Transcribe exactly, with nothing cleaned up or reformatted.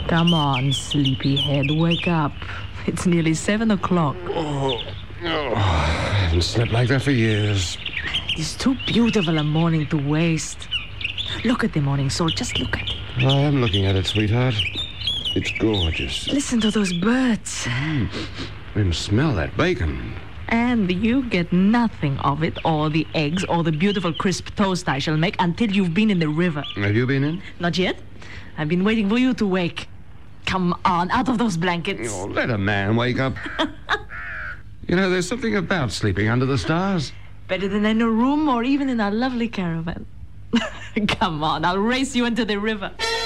Come on, sleepyhead, wake up. It's nearly seven o'clock. Oh, oh, I haven't slept like that for years. It's too beautiful a morning to waste. Look at the morning soul, just look at it. I am looking at it, sweetheart. It's gorgeous. Listen to those birds. Mm. And smell that bacon. And you get nothing of it, or the eggs, or the beautiful crisp toast I shall make until you've been in the river. Have you been in? Not yet. I've been waiting for you to wake. Come on, out of those blankets. Oh, let a man wake up. You know, there's something about sleeping under the stars. Better than in a room or even in a lovely caravan. Come on, I'll race you into the river.